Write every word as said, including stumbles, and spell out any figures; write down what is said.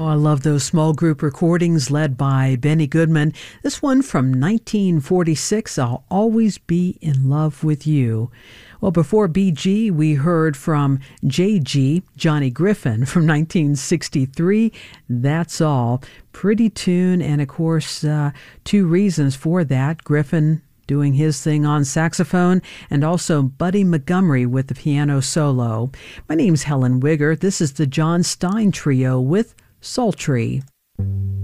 I love those small group recordings led by Benny Goodman. This one from nineteen forty-six, I'll Always Be in Love with You. Well, before B G, we heard from J G, Johnny Griffin, from nineteen sixty-three. That's All. Pretty tune, and of course, uh, two reasons for that. Griffin doing his thing on saxophone, and also Buddy Montgomery with the piano solo. My name's Helen Wigger. This is the John Stein Trio with Sultry.